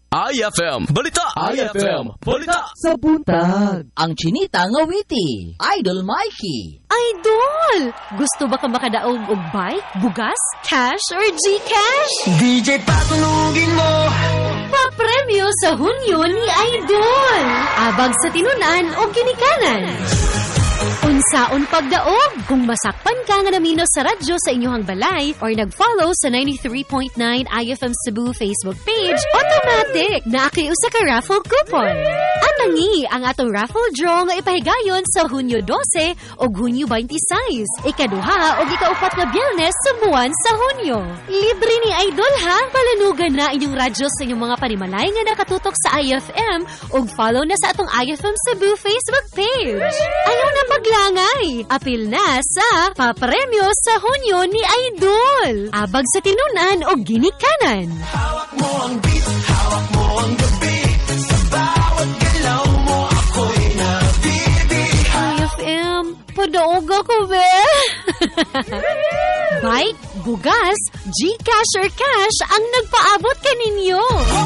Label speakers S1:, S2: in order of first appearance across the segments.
S1: IFM Balita! IFM Balita!
S2: Sa buntag, ang chinita nga witty, Idol Mikey.
S3: Idol! Gusto ba ka makadaog og bike, bugas, cash, or Gcash?
S4: DJ patulugin mo!
S3: Papremyo sa Hunyo ni Idol! Abag sa tinunan o ginikanan. Unsaon pagdaog kung masakpan ka nga namino sa radyo sa inyohang balay or nag-follow sa 93.9 IFM Cebu Facebook page, automatic na usa ka raffle coupon. Anangi ang atong raffle draw nga ipahigayon sa Hunyo 12 o Hunyo 26, ikaduha o ikaupat nga Biyernes sa buwan sa Hunyo. Libre ni Idol ha! Palanugan na inyong radyo sa inyong mga panimalay nga nakatutok sa IFM o follow na sa atong IFM Cebu Facebook page. Ayaw na maglangay! Apil na sa papremyo sa Hunyo ni Idol! Abag sa tinunan o ginikanan.
S4: Hawak mo ang beat, hawak mo ang gabi. Sa bawat galaw mo ako'y nabibig.
S3: IFM, padaog ako, be! Bike, bugas, Gcash or cash ang nagpaabot kaninyo.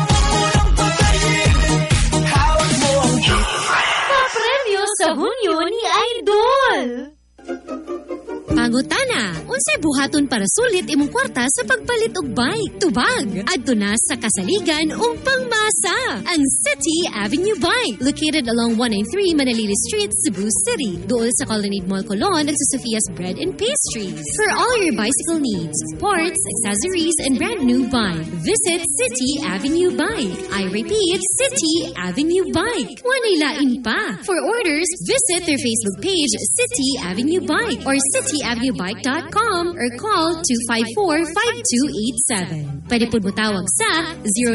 S4: Hawak mo ang beat.
S3: Papremyo sa Hunyo ni Idol! Pangutana, unsay buhaton para sulit imong kwarta sa pagpalit og bike, tubag, adto na sa kasaligan o pangmasa. Ang City Avenue Bike, located along 193 Manalili Street, Cebu City, duol sa Colonnade Mall Colon at sa Sophia's Bread and Pastries. For all your bicycle needs, parts, accessories, and brand new bike, visit City Avenue Bike. I repeat, City Avenue Bike. Wanilain pa. For orders, visit their Facebook page, City Avenue Bike, or cityavenuebike.com or call 254-5287. Pwede po mo tawag sa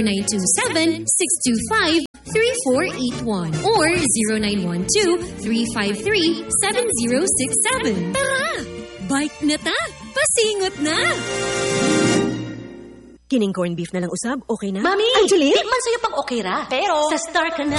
S3: 0927-625-3481 or 0912-353-7067. Tara! Bike na ta! Pasingot na!
S5: Kining corned beef na lang usab, okay na?
S6: Mami!
S5: Angeline?
S6: Di man sa'yo pang okay ra. Pero, sa Star ka na.